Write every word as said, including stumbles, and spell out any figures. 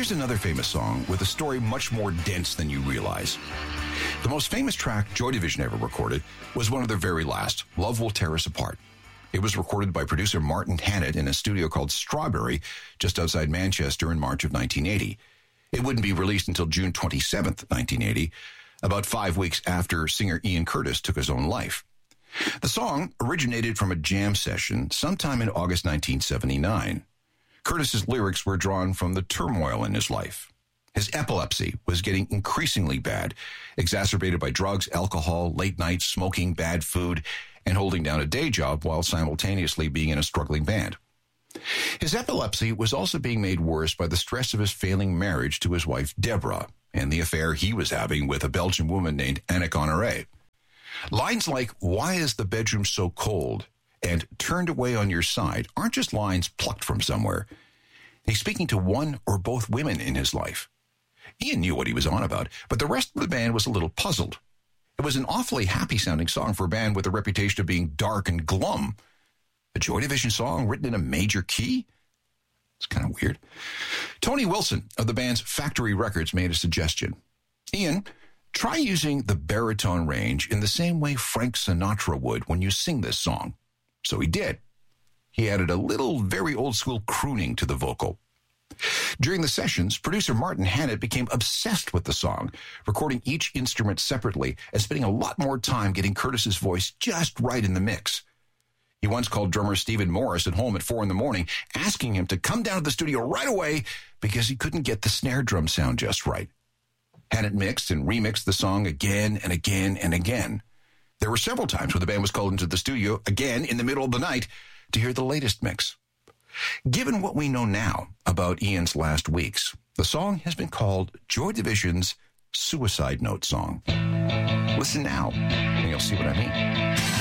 Here's another famous song with a story much more dense than you realize. The most famous track Joy Division ever recorded was one of their very last, Love Will Tear Us Apart. It was recorded by producer Martin Hannett in a studio called Strawberry, just outside Manchester in March of nineteen eighty. It wouldn't be released until June twenty-seventh, nineteen eighty, about five weeks after singer Ian Curtis took his own life. The song originated from a jam session sometime in August nineteen seventy-nine. Curtis's lyrics were drawn from the turmoil in his life. His epilepsy was getting increasingly bad, exacerbated by drugs, alcohol, late nights, smoking, bad food, and holding down a day job while simultaneously being in a struggling band. His epilepsy was also being made worse by the stress of his failing marriage to his wife, Deborah, and the affair he was having with a Belgian woman named Annick Honoré. Lines like, "Why is the bedroom so cold?" and "Turned away on your side" aren't just lines plucked from somewhere. He's speaking to one or both women in his life. Ian knew what he was on about, but the rest of the band was a little puzzled. It was an awfully happy-sounding song for a band with a reputation of being dark and glum. A Joy Division song written in a major key? It's kind of weird. Tony Wilson of the band's Factory Records made a suggestion. Ian, try using the baritone range in the same way Frank Sinatra would when you sing this song. So he did. He added a little very old-school crooning to the vocal. During the sessions, producer Martin Hannett became obsessed with the song, recording each instrument separately and spending a lot more time getting Curtis's voice just right in the mix. He once called drummer Stephen Morris at home at four in the morning, asking him to come down to the studio right away because he couldn't get the snare drum sound just right. Hannett mixed and remixed the song again and again and again. There were several times when the band was called into the studio again in the middle of the night to hear the latest mix. Given what we know now about Ian's last weeks, the song has been called Joy Division's suicide note song. Listen now, and you'll see what I mean.